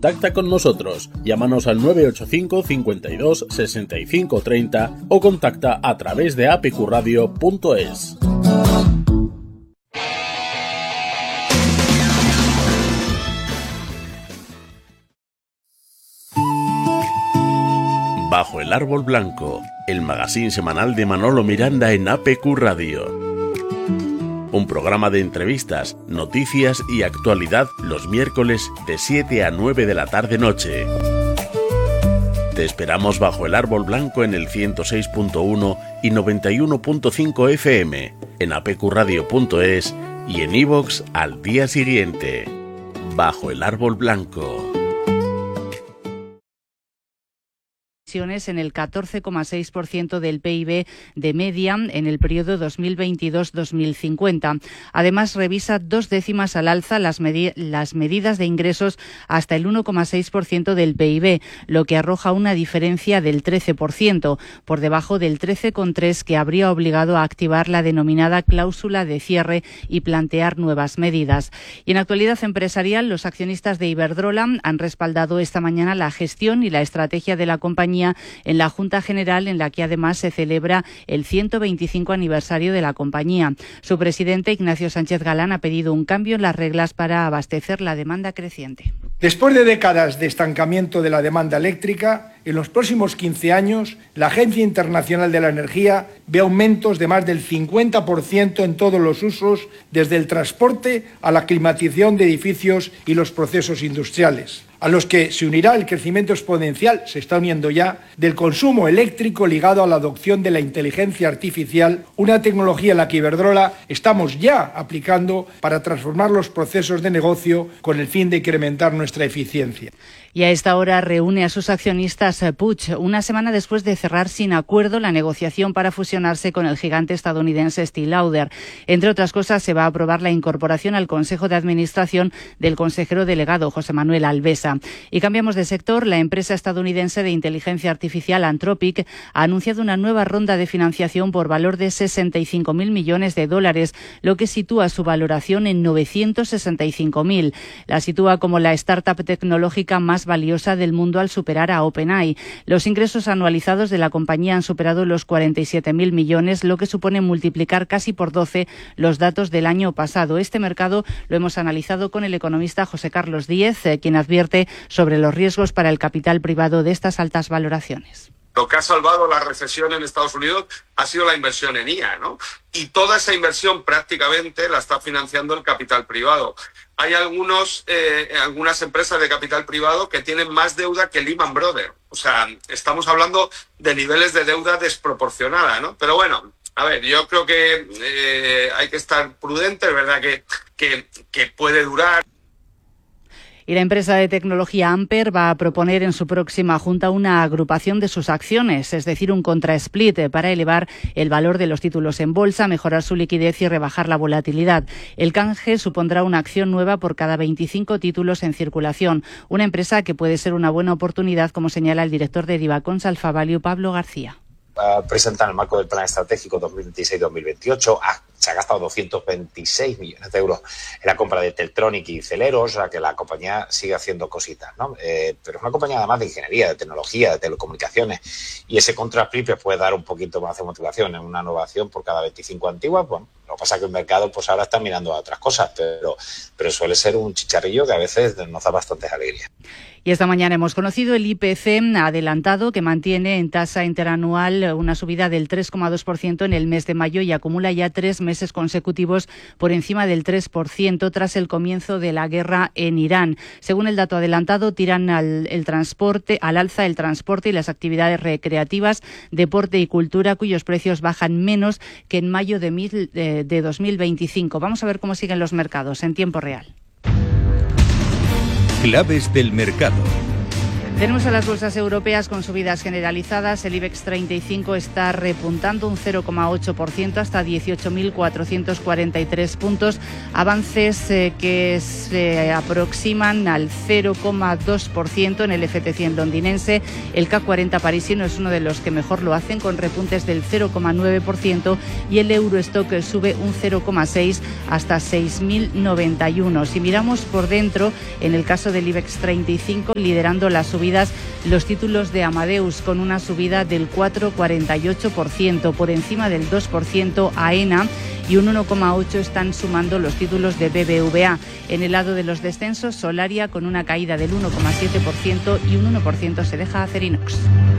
Contacta con nosotros. Llámanos al 985 52 65 30 o contacta a través de apqradio.es. Bajo el árbol blanco, el magazín semanal de Manolo Miranda en APQ Radio. Un programa de entrevistas, noticias y actualidad los miércoles de 7 a 9 de la tarde-noche. Te esperamos bajo el árbol blanco en el 106.1 y 91.5 FM, en apqradio.es y en iVoox al día siguiente. Bajo el árbol blanco. En el 14,6% del PIB de media en el periodo 2022-2050. Además, revisa 2 décimas al alza las medidas de ingresos hasta el 1,6% del PIB, lo que arroja una diferencia del 13%, por debajo del 13,3% que habría obligado a activar la denominada cláusula de cierre y plantear nuevas medidas. Y en actualidad empresarial, los accionistas de Iberdrola han respaldado esta mañana la gestión y la estrategia de la compañía en la Junta General, en la que además se celebra el 125 aniversario de la compañía. Su presidente, Ignacio Sánchez Galán, ha pedido un cambio en las reglas para abastecer la demanda creciente. Después de décadas de estancamiento de la demanda eléctrica, en los próximos 15 años, la Agencia Internacional de la Energía ve aumentos de más del 50% en todos los usos, desde el transporte a la climatización de edificios y los procesos industriales, a los que se unirá el crecimiento exponencial, se está uniendo ya, del consumo eléctrico ligado a la adopción de la inteligencia artificial, una tecnología en la que Iberdrola estamos ya aplicando para transformar los procesos de negocio con el fin de incrementar nuestra eficiencia. Y a esta hora reúne a sus accionistas Puig, una semana después de cerrar sin acuerdo la negociación para fusionarse con el gigante estadounidense Estée Lauder. Entre otras cosas, se va a aprobar la incorporación al Consejo de Administración del consejero delegado José Manuel Alvesa. Y cambiamos de sector. La empresa estadounidense de inteligencia artificial Anthropic ha anunciado una nueva ronda de financiación por valor de $65.000 millones, lo que sitúa su valoración en 965.000. La sitúa como la startup tecnológica más valiosa del mundo al superar a OpenAI. Los ingresos anualizados de la compañía han superado los 47.000 millones, lo que supone multiplicar casi por 12 los datos del año pasado. Este mercado lo hemos analizado con el economista José Carlos Díez, quien advierte sobre los riesgos para el capital privado de estas altas valoraciones. Lo que ha salvado la recesión en Estados Unidos ha sido la inversión en IA, ¿no? Y toda esa inversión prácticamente la está financiando el capital privado. Hay algunas empresas de capital privado que tienen más deuda que Lehman Brothers. O sea, estamos hablando de niveles de deuda desproporcionada, ¿no? Pero bueno, a ver, yo creo que hay que estar prudente, es verdad que puede durar. Y la empresa de tecnología Amper va a proponer en su próxima junta una agrupación de sus acciones, es decir, un contra-split para elevar el valor de los títulos en bolsa, mejorar su liquidez y rebajar la volatilidad. El canje supondrá una acción nueva por cada 25 títulos en circulación, una empresa que puede ser una buena oportunidad, como señala el director de Divacons Alfa Value, Pablo García. Presenta en el marco del Plan Estratégico 2026-2028. Se ha gastado 226 millones de euros en la compra de Teltronic y Celeros, o sea que la compañía sigue haciendo cositas, ¿no? Pero es una compañía además de ingeniería, de tecnología, de telecomunicaciones, y ese contrasplit puede dar un poquito más de motivación en una innovación por cada 25 antiguas. Bueno, lo que pasa es que el mercado pues ahora está mirando a otras cosas, pero suele ser un chicharrillo que a veces nos da bastantes alegrías. Y esta mañana hemos conocido el IPC adelantado, que mantiene en tasa interanual una subida del 3,2% en el mes de mayo y acumula ya 3 meses consecutivos por encima del 3% tras el comienzo de la guerra en Irán. Según el dato adelantado, tiran al alza el transporte y las actividades recreativas, deporte y cultura, cuyos precios bajan menos que en mayo de 2025. Vamos a ver cómo siguen los mercados en tiempo real. Claves del mercado. Tenemos a las bolsas europeas con subidas generalizadas. El IBEX 35 está repuntando un 0,8% hasta 18.443 puntos. Avances que se aproximan al 0,2% en el FT100 londinense. El CAC 40 parisino es uno de los que mejor lo hacen, con repuntes del 0,9%, y el Eurostock sube un 0,6% hasta 6.091. Si miramos por dentro, en el caso del IBEX 35, liderando las subidas los títulos de Amadeus, con una subida del 4,48%, por encima del 2% AENA, y un 1,8% están sumando los títulos de BBVA. En el lado de los descensos, Solaria con una caída del 1,7% y un 1% se deja Acerinox.